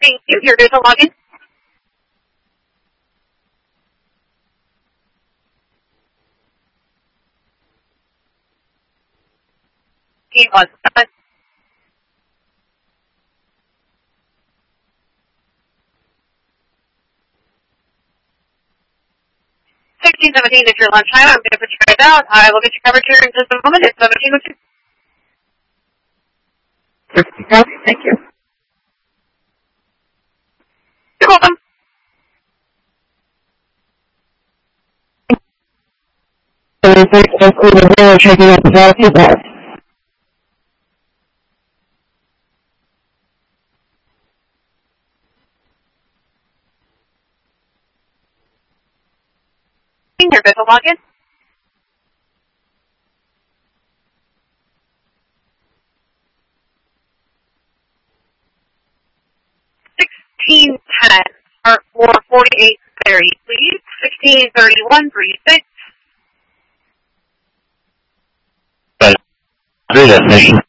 Thank you. Here goes a login. He was. 16:17 is your lunch time. I'm going to put you guys out. I will get you covered here in just a moment. It's 17:02. Thank you. You're welcome. Checking out the value bar. Here goes a login. Start for 4830, please. 163136. Destination